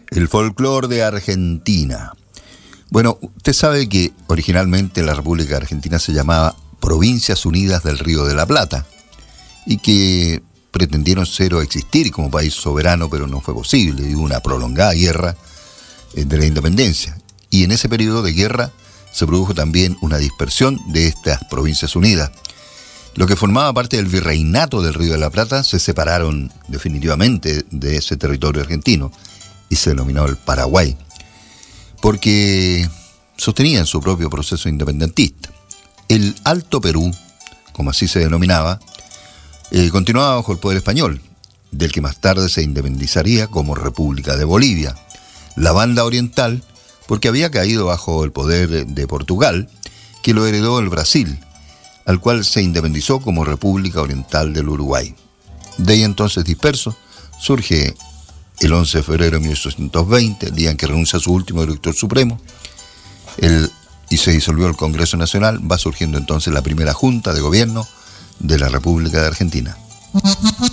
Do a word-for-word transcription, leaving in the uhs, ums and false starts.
El folclore de Argentina. Bueno, usted sabe que originalmente la República Argentina se llamaba Provincias Unidas del Río de la Plata y que pretendieron ser o existir como país soberano, pero no fue posible. Hubo una prolongada guerra de la independencia y en ese periodo de guerra se produjo también una dispersión de estas Provincias Unidas. Lo que formaba parte del virreinato del Río de la Plata se separaron definitivamente de ese territorio argentino y se denominó el Paraguay, porque sostenían su propio proceso independentista. El Alto Perú, como así se denominaba, eh, continuaba bajo el poder español, del que más tarde se independizaría como República de Bolivia. La Banda Oriental, porque había caído bajo el poder de Portugal, que lo heredó el Brasil, al cual se independizó como República Oriental del Uruguay. De ahí entonces disperso, surge el once de febrero de mil ochocientos veinte, el día en que renuncia a su último director supremo, el, y se disolvió el Congreso Nacional, va surgiendo entonces la primera Junta de Gobierno de la República de Argentina.